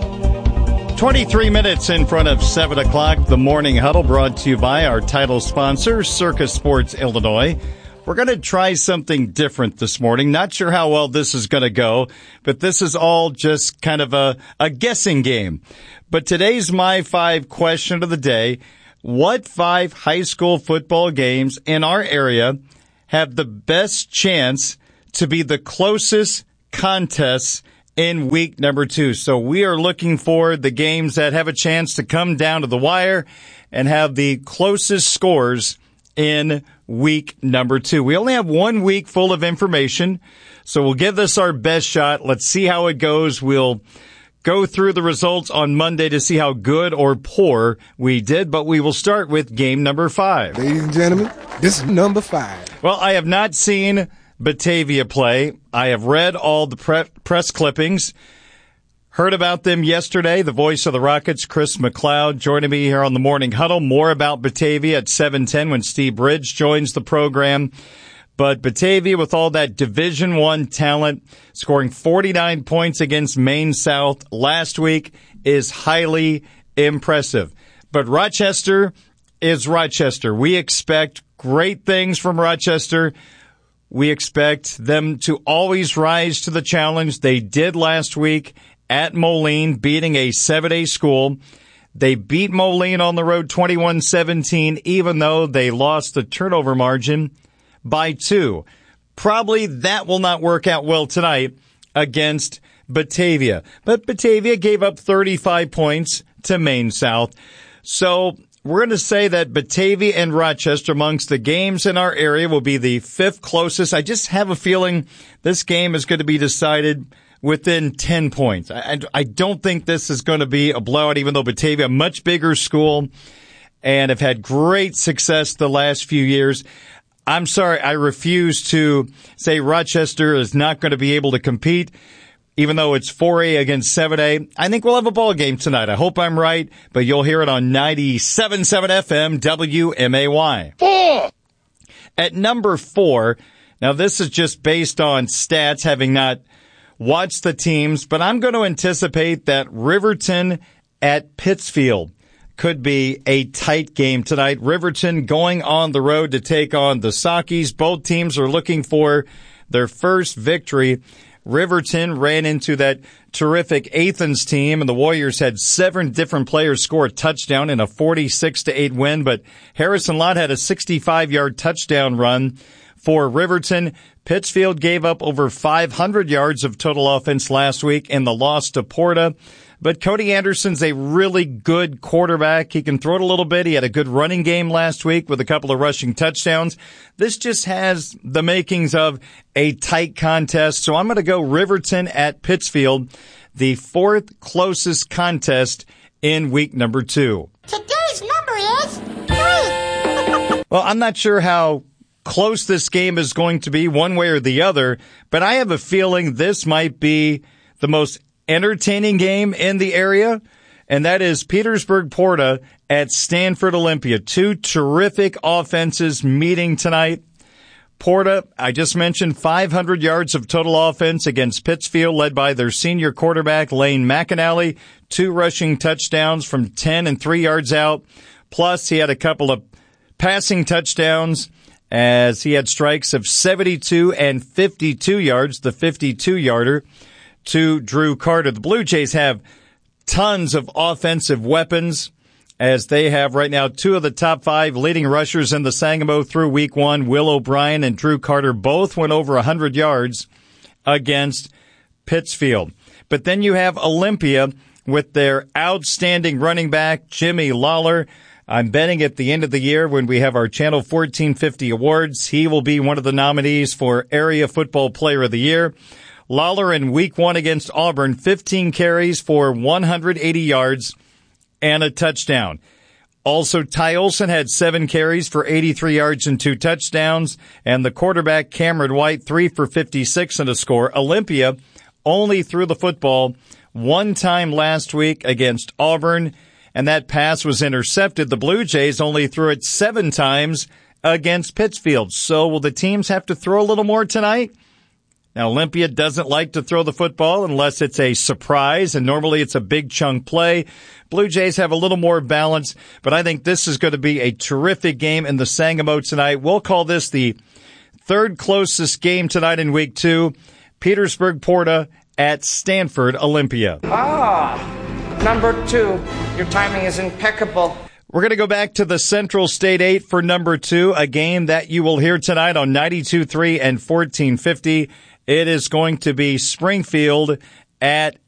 twenty-three minutes in front of seven o'clock, the Morning Huddle, brought to you by our title sponsor, Circus Sports Illinois. We're going to try something different this morning. Not sure how well this is going to go, but this is all just kind of a, a guessing game. But today's My Five question of the day: what five high school football games in our area have the best chance to be the closest contests in week number two? So we are looking for the games that have a chance to come down to the wire and have the closest scores in week number two. We only have one week full of information, so we'll give this our best shot. Let's see how it goes. We'll go through the results on Monday to see how good or poor we did, but we will start with game number five. Ladies and gentlemen, this is number five. Well, I have not seen Batavia play. I have read all the pre- press clippings, heard about them yesterday. The voice of the Rockets, Chris McLeod, joining me here on the Morning Huddle. More about Batavia at seven ten when Steve Bridge joins the program. But Batavia, with all that Division One talent, scoring forty-nine points against Maine South last week, is highly impressive. But Rochester is Rochester. We expect great things from Rochester. We expect them to always rise to the challenge. They did last week at Moline, beating a seven A school. They beat Moline on the road twenty-one seventeen, even though they lost the turnover margin by two. Probably that will not work out well tonight against Batavia. But Batavia gave up thirty-five points to Maine South. So we're going to say that Batavia and Rochester, amongst the games in our area, will be the fifth closest. I just have a feeling this game is going to be decided within ten points. I, I don't think this is going to be a blowout, even though Batavia, a much bigger school, and have had great success the last few years. I'm sorry, I refuse to say Rochester is not going to be able to compete, even though it's four A against seven A. I think we'll have a ball game tonight. I hope I'm right, but you'll hear it on ninety-seven point seven F M W M A Y. Four! At number four, now this is just based on stats, having not watched the teams, but I'm going to anticipate that Riverton at Pittsfield could be a tight game tonight. Riverton going on the road to take on the Sockies. Both teams are looking for their first victory. Riverton ran into that terrific Athens team, and the Warriors had seven different players score a touchdown in a forty-six to eight win, but Harrison Lott had a sixty-five-yard touchdown run for Riverton. Pittsfield gave up over five hundred yards of total offense last week in the loss to Porta. But Cody Anderson's a really good quarterback. He can throw it a little bit. He had a good running game last week with a couple of rushing touchdowns. This just has the makings of a tight contest. So I'm going to go Riverton at Pittsfield, the fourth closest contest in week number two. Today's number is three. Well, I'm not sure how close this game is going to be one way or the other, but I have a feeling this might be the most entertaining game in the area, and that is Petersburg Porta at Stanford Olympia. Two terrific offenses meeting tonight. Porta, I just mentioned, five hundred yards of total offense against Pittsfield, led by their senior quarterback, Lane McAnally. Two rushing touchdowns from ten and three yards out. Plus, he had a couple of passing touchdowns as he had strikes of seventy-two and fifty-two yards, the fifty-two-yarder to Drew Carter. The Blue Jays have tons of offensive weapons, as they have right now two of the top five leading rushers in the Sangamo through week one. Will O'Brien and Drew Carter both went over one hundred yards against Pittsfield. But then you have Olympia with their outstanding running back, Jimmy Lawler. I'm betting at the end of the year when we have our Channel fourteen fifty awards, he will be one of the nominees for Area Football Player of the Year. Lawler in week one against Auburn, fifteen carries for one hundred eighty yards and a touchdown. Also, Ty Olson had seven carries for eighty-three yards and two touchdowns, and the quarterback Cameron White, three for fifty-six and a score. Olympia only threw the football one time last week against Auburn, and that pass was intercepted. The Blue Jays only threw it seven times against Pittsfield. So will the teams have to throw a little more tonight? Now, Olympia doesn't like to throw the football unless it's a surprise, and normally it's a big chunk play. Blue Jays have a little more balance, but I think this is going to be a terrific game in the Sangamo tonight. We'll call this the third closest game tonight in week two. Petersburg Porta at Stanford Olympia. Ah, number two. Your timing is impeccable. We're going to go back to the Central State eight for number two, a game that you will hear tonight on ninety-two point three and fourteen fifty. It is going to be Springfield at